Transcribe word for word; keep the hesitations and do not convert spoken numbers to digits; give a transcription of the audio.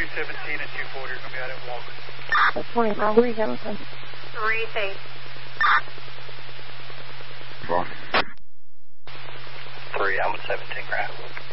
seventeen and two forty are going to be out at Walgreens. That's twenty-five, three Hamilton. Three, eight. Three, I'm at seventeen grand.